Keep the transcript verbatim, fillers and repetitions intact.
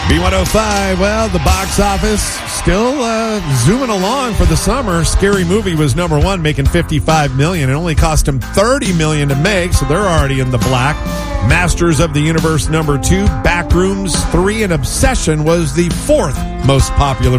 B one oh five, well, the box office still uh, zooming along for the summer. Scary Movie was number one, making fifty-five million dollars. It only cost them thirty million dollars to make, so they're already in the black. Masters of the Universe number two. Backrooms three and Obsession was the fourth most popular